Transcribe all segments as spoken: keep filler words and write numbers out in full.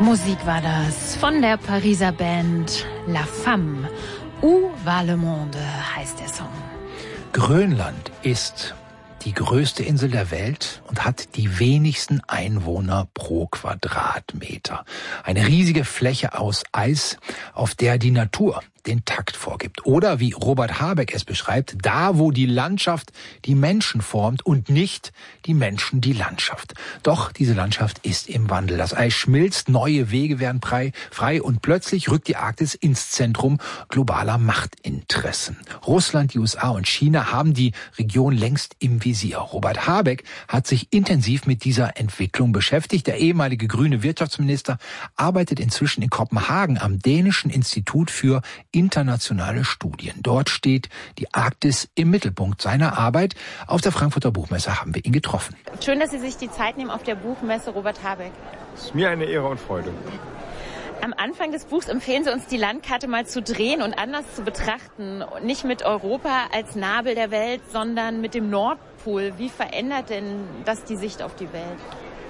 Musik war das von der Pariser Band La Femme. Où va le monde heißt der Song. Grönland ist die größte Insel der Welt und hat die wenigsten Einwohner pro Quadratmeter. Eine riesige Fläche aus Eis, auf der die Natur den Takt vorgibt. Oder wie Robert Habeck es beschreibt, da wo die Landschaft die Menschen formt und nicht die Menschen die Landschaft. Doch diese Landschaft ist im Wandel. Das Eis schmilzt, neue Wege werden frei, frei und plötzlich rückt die Arktis ins Zentrum globaler Machtinteressen. Russland, die U S A und China haben die Region längst im Visier. Robert Habeck hat sich intensiv mit dieser Entwicklung beschäftigt. Der ehemalige grüne Wirtschaftsminister arbeitet inzwischen in Kopenhagen am dänischen Institut für internationale Studien. Dort steht die Arktis im Mittelpunkt seiner Arbeit. Auf der Frankfurter Buchmesse haben wir ihn getroffen. Schön, dass Sie sich die Zeit nehmen auf der Buchmesse, Robert Habeck. Es ist mir eine Ehre und Freude. Am Anfang des Buchs empfehlen Sie uns, die Landkarte mal zu drehen und anders zu betrachten. Nicht mit Europa als Nabel der Welt, sondern mit dem Nordpol. Wie verändert denn das die Sicht auf die Welt?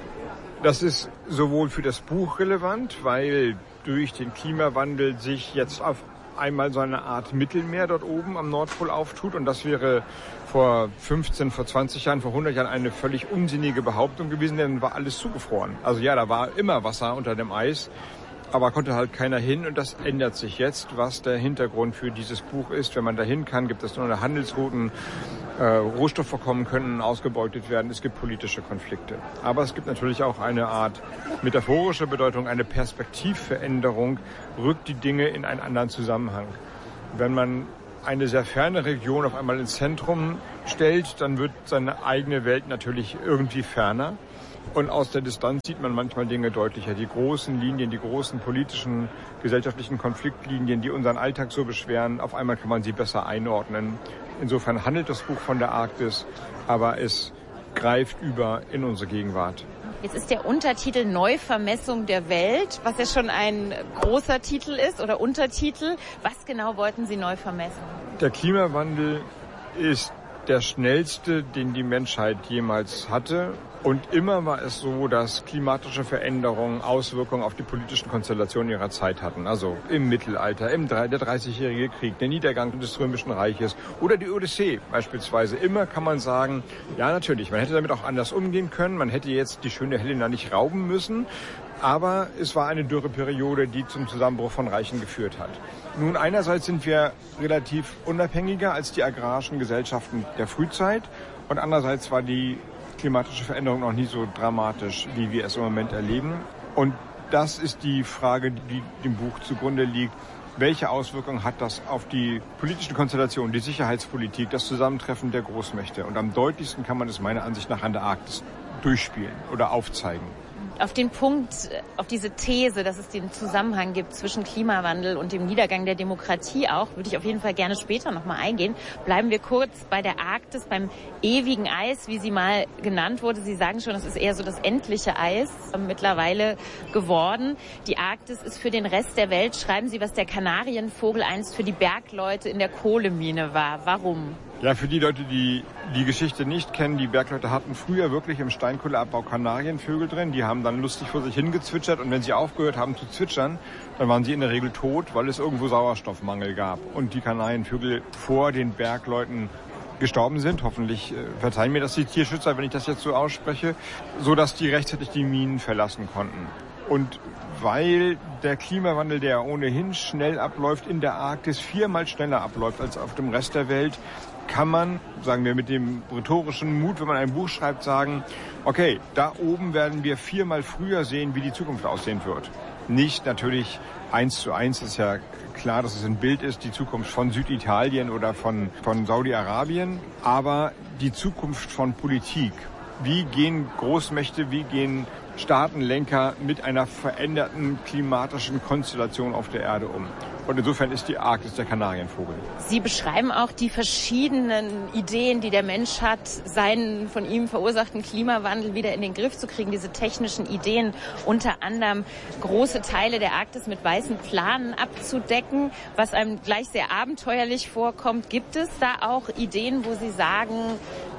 Das ist sowohl für das Buch relevant, weil durch den Klimawandel sich jetzt auf einmal so eine Art Mittelmeer dort oben am Nordpol auftut. Und das wäre vor fünfzehn, vor zwanzig Jahren, vor hundert Jahren eine völlig unsinnige Behauptung gewesen, denn war alles zugefroren. Also ja, da war immer Wasser unter dem Eis, aber konnte halt keiner hin. Und das ändert sich jetzt, was der Hintergrund für dieses Buch ist. Wenn man dahin kann, gibt es nur Handelsrouten, äh, Rohstoffvorkommen können ausgebeutet werden, es gibt politische Konflikte. Aber es gibt natürlich auch eine Art metaphorische Bedeutung, eine Perspektivveränderung, rückt die Dinge in einen anderen Zusammenhang. Wenn man eine sehr ferne Region auf einmal ins Zentrum stellt, dann wird seine eigene Welt natürlich irgendwie ferner. Und aus der Distanz sieht man manchmal Dinge deutlicher. Die großen Linien, die großen politischen, gesellschaftlichen Konfliktlinien, die unseren Alltag so beschweren, auf einmal kann man sie besser einordnen. Insofern handelt das Buch von der Arktis, aber es greift über in unsere Gegenwart. Jetzt ist der Untertitel Neuvermessung der Welt, was ja schon ein großer Titel ist oder Untertitel. Was genau wollten Sie neu vermessen? Der Klimawandel ist der schnellste, den die Menschheit jemals hatte. Und immer war es so, dass klimatische Veränderungen Auswirkungen auf die politischen Konstellationen ihrer Zeit hatten. Also im Mittelalter, im der dreißigjährige Krieg, der Niedergang des Römischen Reiches oder die Odyssee beispielsweise. Immer kann man sagen, ja natürlich, man hätte damit auch anders umgehen können. Man hätte jetzt die schöne Helena nicht rauben müssen. Aber es war eine Dürreperiode, die zum Zusammenbruch von Reichen geführt hat. Nun, einerseits sind wir relativ unabhängiger als die agrarischen Gesellschaften der Frühzeit. Und andererseits war die klimatische Veränderung noch nie so dramatisch, wie wir es im Moment erleben. Und das ist die Frage, die dem Buch zugrunde liegt. Welche Auswirkungen hat das auf die politischen Konstellationen, die Sicherheitspolitik, das Zusammentreffen der Großmächte? Und am deutlichsten kann man es meiner Ansicht nach an der Arktis durchspielen oder aufzeigen. Auf den Punkt, auf diese These, dass es den Zusammenhang gibt zwischen Klimawandel und dem Niedergang der Demokratie auch, würde ich auf jeden Fall gerne später nochmal eingehen. Bleiben wir kurz bei der Arktis, beim ewigen Eis, wie sie mal genannt wurde. Sie sagen schon, es ist eher so das endliche Eis mittlerweile geworden. Die Arktis ist für den Rest der Welt, schreiben Sie, was der Kanarienvogel einst für die Bergleute in der Kohlemine war. Warum? Ja, für die Leute, die die Geschichte nicht kennen, die Bergleute hatten früher wirklich im Steinkohleabbau Kanarienvögel drin. Die haben dann lustig vor sich hingezwitschert und wenn sie aufgehört haben zu zwitschern, dann waren sie in der Regel tot, weil es irgendwo Sauerstoffmangel gab. Und die Kanarienvögel vor den Bergleuten gestorben sind. Hoffentlich äh, verzeihen mir das die Tierschützer, wenn ich das jetzt so ausspreche, so dass die rechtzeitig die Minen verlassen konnten. Und weil der Klimawandel, der ohnehin schnell abläuft, in der Arktis viermal schneller abläuft als auf dem Rest der Welt, kann man, sagen wir mit dem rhetorischen Mut, wenn man ein Buch schreibt, sagen, okay, da oben werden wir viermal früher sehen, wie die Zukunft aussehen wird. Nicht natürlich eins zu eins, ist ja klar, dass es ein Bild ist, die Zukunft von Süditalien oder von, von Saudi-Arabien, aber die Zukunft von Politik. Wie gehen Großmächte, wie gehen Staatenlenker mit einer veränderten klimatischen Konstellation auf der Erde um? Und insofern ist die Arktis der Kanarienvogel. Sie beschreiben auch die verschiedenen Ideen, die der Mensch hat, seinen von ihm verursachten Klimawandel wieder in den Griff zu kriegen. Diese technischen Ideen, unter anderem große Teile der Arktis mit weißen Planen abzudecken, was einem gleich sehr abenteuerlich vorkommt. Gibt es da auch Ideen, wo Sie sagen,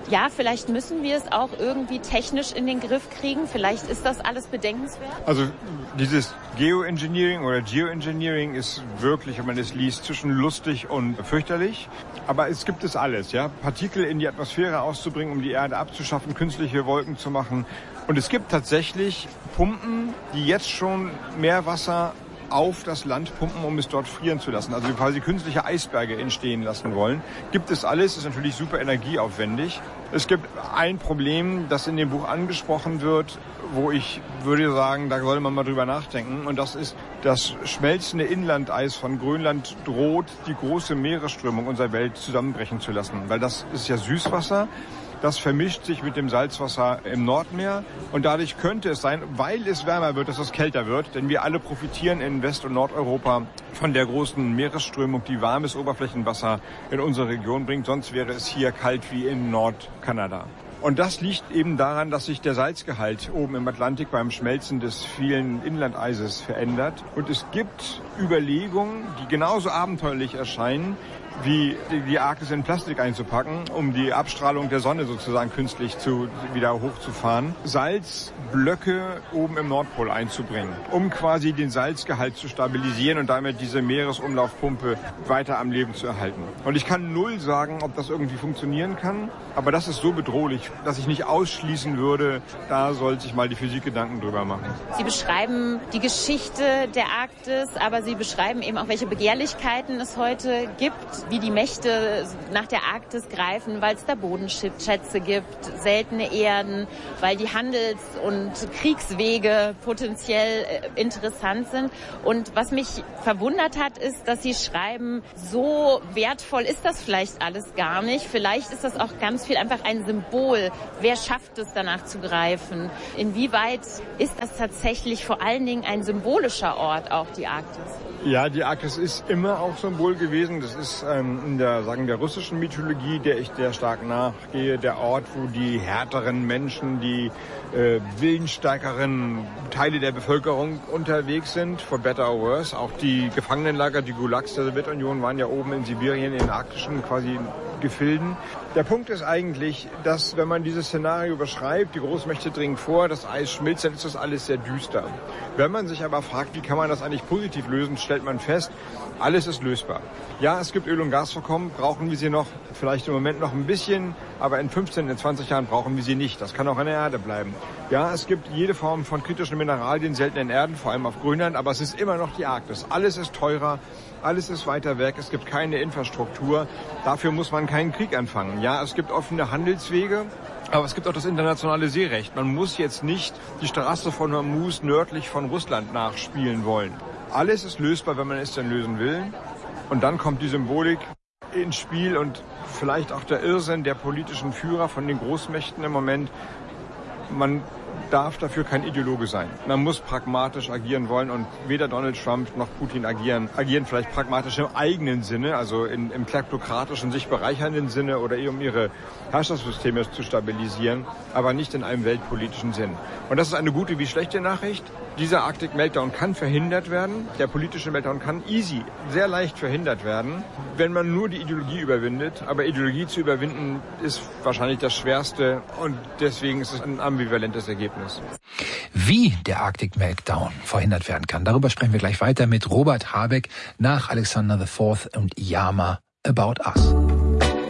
ja, vielleicht müssen wir es auch irgendwie technisch in den Griff kriegen. Vielleicht ist das alles bedenkenswert. Also dieses Geoengineering oder Geoengineering ist wirklich, wenn man es liest, zwischen lustig und fürchterlich. Aber es gibt es alles, ja. Partikel in die Atmosphäre auszubringen, um die Erde abzuschaffen, künstliche Wolken zu machen. Und es gibt tatsächlich Pumpen, die jetzt schon Meerwasser auf das Land pumpen, um es dort frieren zu lassen. Also quasi künstliche Eisberge entstehen lassen wollen. Gibt es alles, ist natürlich super energieaufwendig. Es gibt ein Problem, das in dem Buch angesprochen wird, wo ich würde sagen, da sollte man mal drüber nachdenken. Und das ist, das schmelzende Inlandeis von Grönland droht, die große Meeresströmung unserer Welt zusammenbrechen zu lassen. Weil das ist ja Süßwasser. Das vermischt sich mit dem Salzwasser im Nordmeer und dadurch könnte es sein, weil es wärmer wird, dass es kälter wird. Denn wir alle profitieren in West- und Nordeuropa von der großen Meeresströmung, die warmes Oberflächenwasser in unsere Region bringt. Sonst wäre es hier kalt wie in Nordkanada. Und das liegt eben daran, dass sich der Salzgehalt oben im Atlantik beim Schmelzen des vielen Inlandeises verändert. Und es gibt Überlegungen, die genauso abenteuerlich erscheinen, wie die Arktis in Plastik einzupacken, um die Abstrahlung der Sonne sozusagen künstlich zu, wieder hochzufahren. Salzblöcke oben im Nordpol einzubringen, um quasi den Salzgehalt zu stabilisieren und damit diese Meeresumlaufpumpe weiter am Leben zu erhalten. Und ich kann null sagen, ob das irgendwie funktionieren kann, aber das ist so bedrohlich, dass ich nicht ausschließen würde, da sollte sich mal die Physik Gedanken drüber machen. Sie beschreiben die Geschichte der Arktis, aber Sie beschreiben eben auch, welche Begehrlichkeiten es heute gibt, wie die Mächte nach der Arktis greifen, weil es da Bodenschätze gibt, seltene Erden, weil die Handels- und Kriegswege potenziell interessant sind. Und was mich verwundert hat, ist, dass Sie schreiben, so wertvoll ist das vielleicht alles gar nicht. Vielleicht ist das auch ganz viel einfach ein Symbol. Wer schafft es, danach zu greifen? Inwieweit ist das tatsächlich vor allen Dingen ein symbolischer Ort, auch die Arktis? Ja, die Arktis ist immer auch Symbol gewesen. Das ist ähm, in der, sagen, der russischen Mythologie, der ich sehr stark nachgehe, der Ort, wo die härteren Menschen, die äh, willensstärkeren Teile der Bevölkerung unterwegs sind, for better or worse. Auch die Gefangenenlager, die Gulags der Sowjetunion waren ja oben in Sibirien, in den arktischen quasi Gefilden. Der Punkt ist eigentlich, dass wenn man dieses Szenario beschreibt, die Großmächte dringen vor, das Eis schmilzt, dann ist das alles sehr düster. Wenn man sich aber fragt, wie kann man das eigentlich positiv lösen, stellt man fest, alles ist lösbar. Ja, es gibt Öl- und Gasvorkommen, brauchen wir sie noch, vielleicht im Moment noch ein bisschen, aber in fünfzehn, in zwanzig Jahren brauchen wir sie nicht. Das kann auch in der Erde bleiben. Ja, es gibt jede Form von kritischen Mineralien, seltenen Erden, vor allem auf Grönland, aber es ist immer noch die Arktis. Alles ist teurer, alles ist weiter weg, es gibt keine Infrastruktur. Dafür muss man keinen Krieg anfangen. Ja, es gibt offene Handelswege, aber es gibt auch das internationale Seerecht. Man muss jetzt nicht die Straße von Hormuz nördlich von Russland nachspielen wollen. Alles ist lösbar, wenn man es denn lösen will. Und dann kommt die Symbolik ins Spiel und vielleicht auch der Irrsinn der politischen Führer von den Großmächten im Moment. Man darf dafür kein Ideologe sein. Man muss pragmatisch agieren wollen und weder Donald Trump noch Putin agieren, agieren vielleicht pragmatisch im eigenen Sinne, also in, im kleptokratischen, sich bereichernden Sinne oder um ihre Herrschaftssysteme zu stabilisieren, aber nicht in einem weltpolitischen Sinn. Und das ist eine gute wie schlechte Nachricht. Dieser Arctic Meltdown kann verhindert werden. Der politische Meltdown kann easy, sehr leicht verhindert werden, wenn man nur die Ideologie überwindet. Aber Ideologie zu überwinden ist wahrscheinlich das Schwerste und deswegen ist es ein ambivalentes Ergebnis. Wie der Arctic Meltdown verhindert werden kann, darüber sprechen wir gleich weiter mit Robert Habeck nach Alexander the Fourth und Yama About Us.